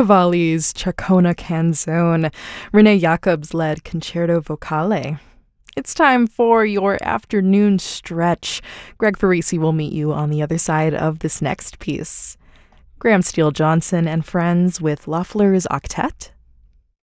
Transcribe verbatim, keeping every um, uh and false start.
Cavalli's Chacona Canzone, Renee Jacobs led Concerto Vocale. It's time for your afternoon stretch. Greg Farisi will meet you on the other side of this next piece. Graham Steele Johnson and friends with Loeffler's Octet